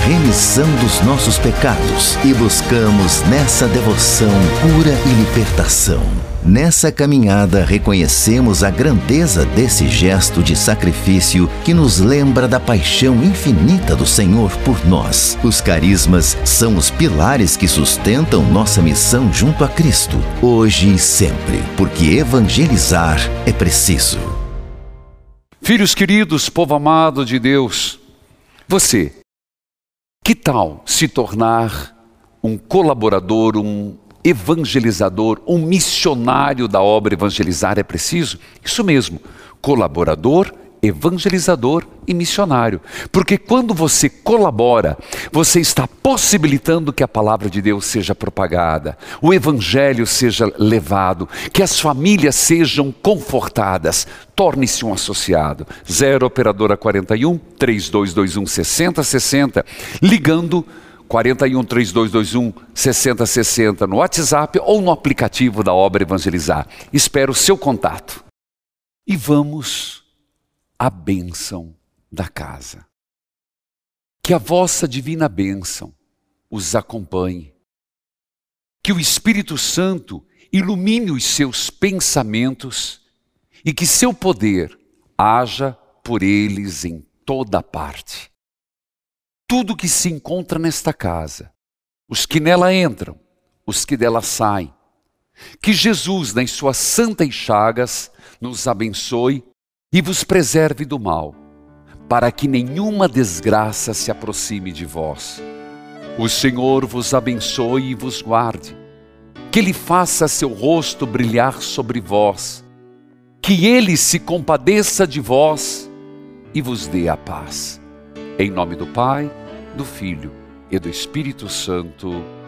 remissão dos nossos pecados e buscamos nessa devoção cura e libertação. Nessa caminhada, reconhecemos a grandeza desse gesto de sacrifício que nos lembra da paixão infinita do Senhor por nós. Os carismas são os pilares que sustentam nossa missão junto a Cristo, hoje e sempre, porque evangelizar é preciso. Filhos queridos, povo amado de Deus, você, que tal se tornar um colaborador, um evangelizador, um missionário da obra Evangelizar é Preciso? Isso mesmo, colaborador, evangelizador e missionário. Porque quando você colabora, você está possibilitando que a palavra de Deus seja propagada, o evangelho seja levado, que as famílias sejam confortadas. Torne-se um associado. 0 operadora 41 3221 6060, ligando 41 3221 6060 no WhatsApp ou no aplicativo da obra Evangelizar. Espero o seu contato. E vamos à bênção da casa. Que a vossa divina bênção os acompanhe. Que o Espírito Santo ilumine os seus pensamentos e que seu poder haja por eles em toda parte. Tudo que se encontra nesta casa, os que nela entram, os que dela saem, que Jesus, nas suas santas chagas, nos abençoe e vos preserve do mal, para que nenhuma desgraça se aproxime de vós. O Senhor vos abençoe e vos guarde, que Ele faça seu rosto brilhar sobre vós, que Ele se compadeça de vós e vos dê a paz. Em nome do Pai, do Filho e do Espírito Santo.